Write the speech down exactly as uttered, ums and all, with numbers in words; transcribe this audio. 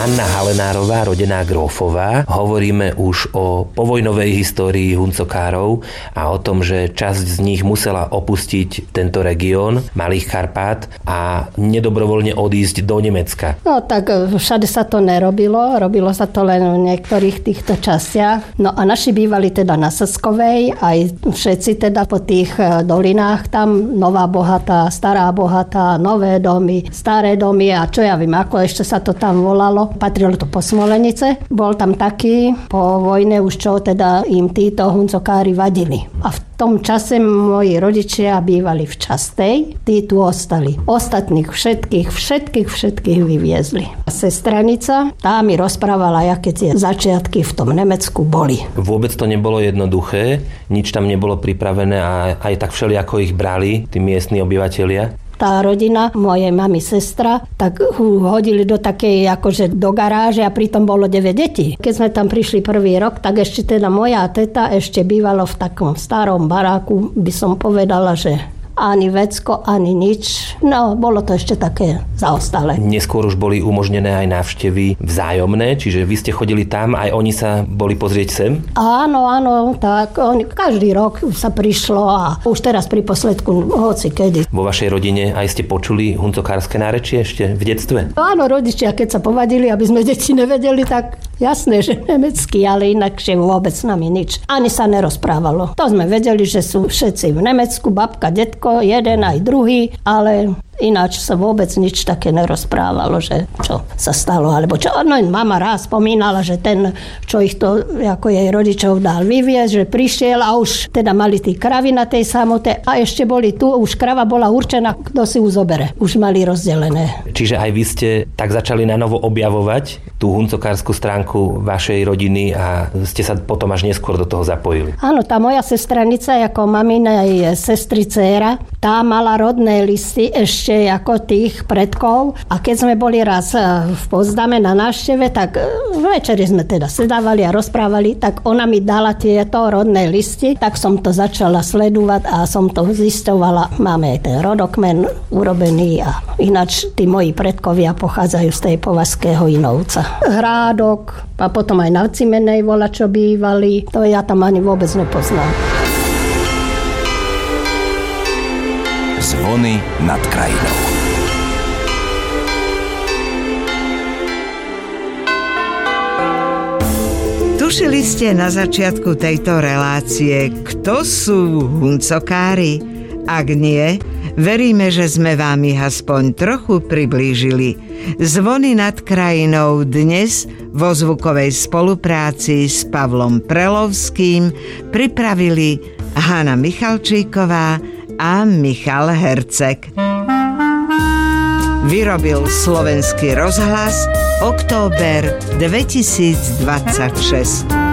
Anna Halenárová, rodená Grófová. Hovoríme už o povojnovej histórii huncokárov a o tom, že časť z nich musela opustiť tento región Malých Karpát a nedobrovoľne odísť do Nemecka. No tak všade sa to nerobilo, robilo sa to len v niektorých týchto častiach. No a naši bývali teda na Saskovej, aj všetci teda po tých dolinách tam, Nová Bohatá, Stará Bohatá, nové domy, staré domy a čo ja viem, ako ešte sa to tam volalo. Patrilo to po Smolenice. Bol tam taký po vojne už čo teda im títo huncokári vadili. A v tom čase moji rodičia bývali v Častej, tí tu ostali. Ostatných všetkých, všetkých, všetkých vyviezli. Sestranica, tá mi rozprávala, aké tie začiatky v tom Nemecku boli. Vôbec to nebolo jednoduché, nič tam nebolo pripravené a aj tak všelijako ich brali tí miestni obyvatelia. Tá rodina, mojej mami sestra, tak hodili do takej akože do garáže a pritom bolo deväť detí. Keď sme tam prišli prvý rok, tak ešte teda moja teta ešte bývalo v takom starom baráku, by som povedala, že ani vecko, ani nič. No, bolo to ešte také zaostalé. Neskôr už boli umožnené aj návštevy vzájomné, čiže vy ste chodili tam, aj oni sa boli pozrieť sem? Áno, áno, tak on, každý rok sa prišlo a už teraz pri posledku hoci kedy. Vo vašej rodine aj ste počuli huncokárske nárečie ešte v detstve? Áno, rodičia, keď sa povadili, aby sme deti nevedeli, tak jasné, že nemecky, ale inakšie vôbec s nami nič. Ani sa nerozprávalo. To sme vedeli, že sú všetci v Nemecku, babka, detko, jeden aj druhý, ale ináč sa vôbec nič také nerozprávalo, že čo sa stalo, alebo čo. No mama raz spomínala, že ten, čo ich to ako jej rodičov dal vyviezť, že prišiel a už teda mali tí kravy na tej samote a ešte boli tu, už krava bola určená, kto si ju zobere. Už mali rozdelené. Čiže aj vy ste tak začali na novo objavovať tú huncokárskú stránku vašej rodiny a ste sa potom až neskôr do toho zapojili. Áno, tá moja sestranica, ako mamina je sestry dcéra, tá mala rodné listy ešte ešte ako tých predkov. A keď sme boli raz v Pozdame na návšteve, tak večeri sme teda sedávali a rozprávali, tak ona mi dala tieto rodné listy, tak som to začala sledovať a som to zistovala. Máme aj ten rodokmen urobený a ináč tí moji predkovia pochádzajú z tej Považského Inovca. Hrádok a potom aj na Cimenej vola, čo bývali. To ja tam ani vôbec nepoznám. Zvony nad krajinou. Tušili ste na začiatku tejto relácie, kto sú huncokári? Ak nie, veríme, že sme vám ich aspoň trochu priblížili. Zvony nad krajinou dnes vo zvukovej spolupráci s Pavlom Prelovským pripravili Hana Michalčíková a Michal Herceg. Vyrobil Slovenský rozhlas október dvetisícdvadsaťšesť.